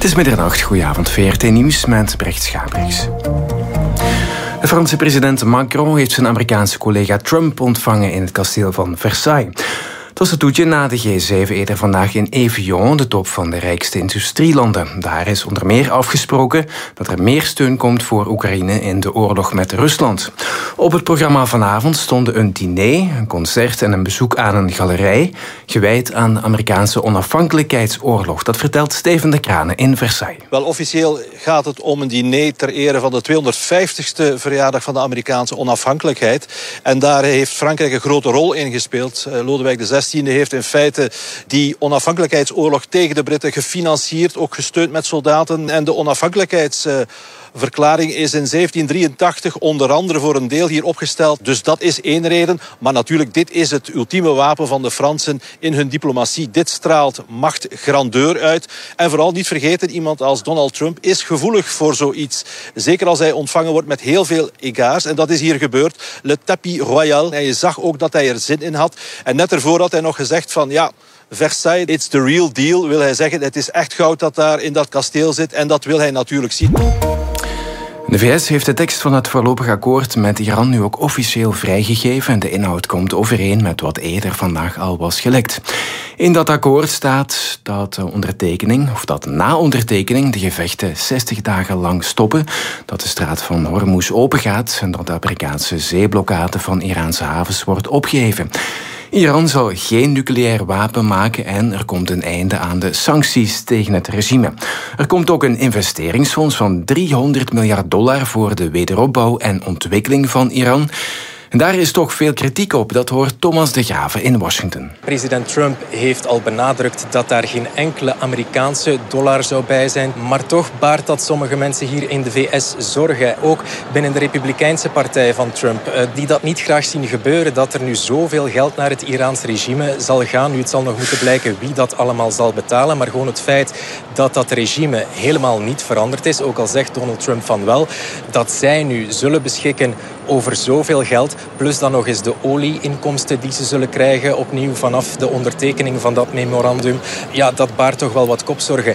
is middernacht, goedenavond, VRT Nieuws met Brecht Schabriks. De Franse president Macron heeft zijn Amerikaanse collega Trump ontvangen in het kasteel van Versailles. Het was het toetje na de G7 eerder vandaag in Evian, de top van de rijkste industrielanden. Daar is onder meer afgesproken dat er meer steun komt voor Oekraïne in de oorlog met Rusland. Op het programma vanavond stonden een diner, een concert en een bezoek aan een galerij gewijd aan de Amerikaanse onafhankelijkheidsoorlog. Dat vertelt Steven de Kranen in Versailles. Wel, officieel gaat het om een diner ter ere van de 250ste verjaardag van de Amerikaanse onafhankelijkheid. En daar heeft Frankrijk een grote rol in gespeeld. Lodewijk XVI heeft in feite die onafhankelijkheidsoorlog tegen de Britten gefinancierd, ook gesteund met soldaten. En de onafhankelijkheidsverklaring is in 1783 onder andere voor een deel hier opgesteld. Dus dat is één reden. Maar natuurlijk, dit is het ultieme wapen van de Fransen in hun diplomatie. Dit straalt macht, grandeur uit. En vooral niet vergeten, iemand als Donald Trump is gevoelig voor zoiets. Zeker als hij ontvangen wordt met heel veel egards. En dat is hier gebeurd. Le tapis royal. En je zag ook dat hij er zin in had. En net ervoor had hij nog gezegd van ja, Versailles, it's the real deal, wil hij zeggen. Het is echt goud dat daar in dat kasteel zit. En dat wil hij natuurlijk zien. De VS heeft de tekst van het voorlopig akkoord met Iran nu ook officieel vrijgegeven en de inhoud komt overeen met wat eerder vandaag al was gelekt. In dat akkoord staat dat na ondertekening de gevechten 60 dagen lang stoppen, dat de straat van Hormuz opengaat en dat de Amerikaanse zeeblokkade van Iraanse havens wordt opgeheven. Iran zal geen nucleair wapen maken en er komt een einde aan de sancties tegen het regime. Er komt ook een investeringsfonds van $300 miljard voor de wederopbouw en ontwikkeling van Iran. En daar is toch veel kritiek op, dat hoort Thomas de Grave in Washington. President Trump heeft al benadrukt dat daar geen enkele Amerikaanse dollar zou bij zijn. Maar toch baart dat sommige mensen hier in de VS zorgen. Ook binnen de Republikeinse partij van Trump, die dat niet graag zien gebeuren. Dat er nu zoveel geld naar het Iraans regime zal gaan. Nu, het zal nog moeten blijken wie dat allemaal zal betalen. Maar gewoon het feit dat dat regime helemaal niet veranderd is. Ook al zegt Donald Trump van wel, dat zij nu zullen beschikken over zoveel geld, plus dan nog eens de olieinkomsten die ze zullen krijgen, opnieuw vanaf de ondertekening van dat memorandum. Ja, dat baart toch wel wat kopzorgen.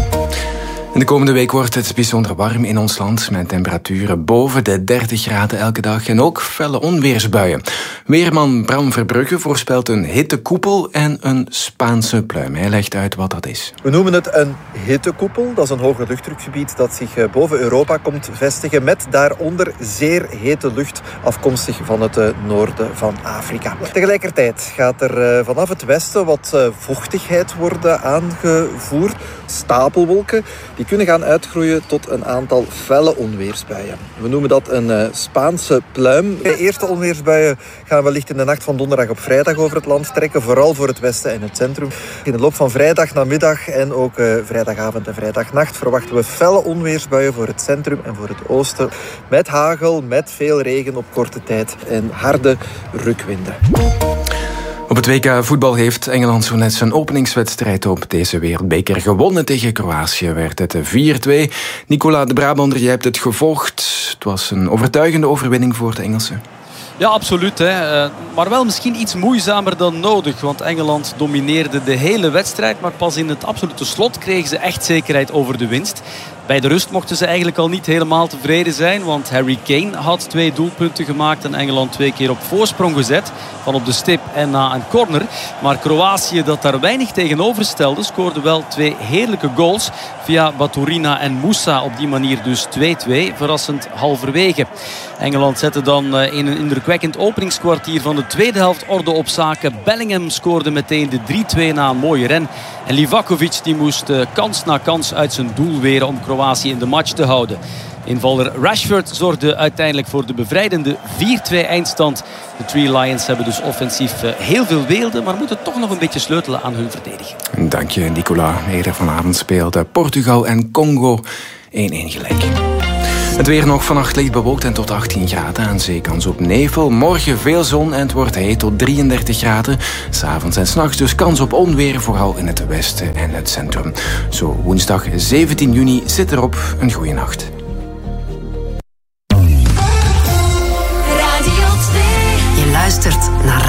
De komende week wordt het bijzonder warm in ons land, met temperaturen boven de 30 graden elke dag en ook felle onweersbuien. Weerman Bram Verbrugge voorspelt een hittekoepel en een Spaanse pluim. Hij legt uit wat dat is. We noemen het een hittekoepel. Dat is een hoge luchtdrukgebied dat zich boven Europa komt vestigen, met daaronder zeer hete lucht afkomstig van het noorden van Afrika. Tegelijkertijd gaat er vanaf het westen wat vochtigheid worden aangevoerd. Stapelwolken die kunnen gaan uitgroeien tot een aantal felle onweersbuien. We noemen dat een Spaanse pluim. De eerste onweersbuien gaan wellicht in de nacht van donderdag op vrijdag over het land trekken, vooral voor het westen en het centrum. In de loop van vrijdag namiddag en ook vrijdagavond en vrijdagnacht verwachten we felle onweersbuien voor het centrum en voor het oosten, met hagel, met veel regen op korte tijd en harde rukwinden. Op het WK voetbal heeft Engeland zo net zijn openingswedstrijd op deze wereldbeker gewonnen. Tegen Kroatië werd het 4-2. Nicola de Brabander, jij hebt het gevolgd. Het was een overtuigende overwinning voor de Engelsen. Ja, absoluut. Maar wel misschien iets moeizamer dan nodig. Want Engeland domineerde de hele wedstrijd. Maar pas in het absolute slot kregen ze echt zekerheid over de winst. Bij de rust mochten ze eigenlijk al niet helemaal tevreden zijn. Want Harry Kane had 2 doelpunten gemaakt. En Engeland 2 keer op voorsprong gezet. Van op de stip en na een corner. Maar Kroatië, dat daar weinig tegenover stelde, scoorde wel 2 heerlijke goals. Via Baturina en Moussa. Op die manier dus 2-2. Verrassend halverwege. Engeland zette dan in een indrukwekkend openingskwartier van de tweede helft orde op zaken. Bellingham scoorde meteen de 3-2 na een mooie ren. En Livakovic die moest kans na kans uit zijn doel weren om Kroatië in de match te houden. Invaller Rashford zorgde uiteindelijk voor de bevrijdende 4-2 eindstand. De Three Lions hebben dus offensief heel veel weelde, maar moeten toch nog een beetje sleutelen aan hun verdediging. Dank je, Nicola. Eerder vanavond speelden Portugal en Congo 1-1 gelijk. Het weer nog vannacht licht bewolkt en tot 18 graden. Aan zee kans op nevel. Morgen veel zon en het wordt heet tot 33 graden. 's Avonds en 's nachts dus kans op onweer, vooral in het westen en het centrum. Zo woensdag 17 juni zit erop. Een goeie nacht. Je luistert naar